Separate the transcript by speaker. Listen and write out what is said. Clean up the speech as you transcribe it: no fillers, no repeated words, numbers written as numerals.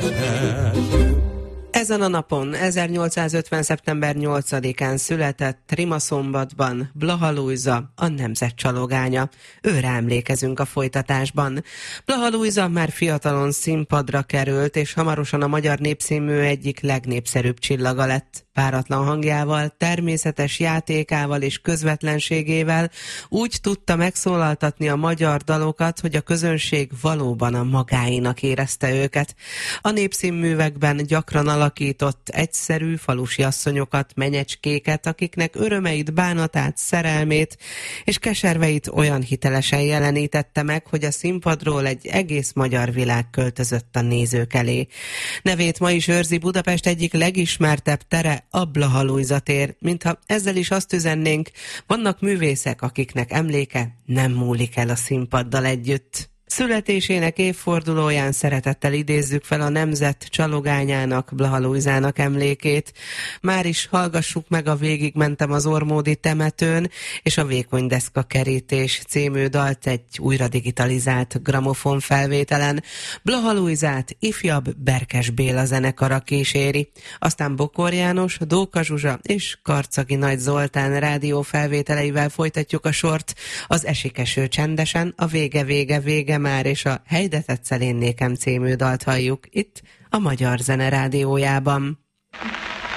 Speaker 1: Ezen a napon, 1850. szeptember 8-án született Rimaszombatban Blaha Lujza, a nemzet csalogánya. Őre emlékezünk a folytatásban. Blaha Lujza már fiatalon színpadra került, és hamarosan a magyar népszínmű egyik legnépszerűbb csillaga lett. Páratlan hangjával, természetes játékával és közvetlenségével úgy tudta megszólaltatni a magyar dalokat, hogy a közönség valóban a magáinak érezte őket. A népszínművekben gyakran alakított egyszerű falusi asszonyokat, menyecskéket, akiknek örömeit, bánatát, szerelmét és keserveit olyan hitelesen jelenítette meg, hogy a színpadról egy egész magyar világ költözött a nézők elé. Nevét ma is őrzi Budapest egyik legismertebb tere, a Blaha Lujza tér, mintha ezzel is azt üzennénk, vannak művészek, akiknek emléke nem múlik el a színpaddal együtt. Születésének évfordulóján szeretettel idézzük fel a nemzet csalogányának, Blaha Lujzának emlékét. Már is hallgassuk meg a Végigmentem az Ormódi temetőn és a Vékony deszka kerítés című dalt egy újra digitalizált gramofon felvételen. Blaha Lujzát ifjabb Berkes Béla zenekara kíséri. Aztán Bokor János, Dóka Zsuzsa és Karcagi Nagy Zoltán rádió felvételeivel folytatjuk a sort. Az Esik eső csendesen, a Vége már és a Hey de tetszel én nékem című dalt halljuk itt a Magyar Zene Rádiójában.